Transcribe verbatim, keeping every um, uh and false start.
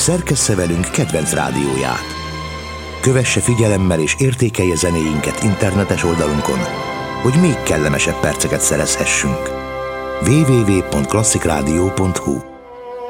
szerkessze velünk kedvenc rádióját. Kövesse figyelemmel és értékelje zenéinket internetes oldalunkon, hogy még kellemesebb perceket szerezhessünk. double-u double-u double-u pont klasszik rádió pont hu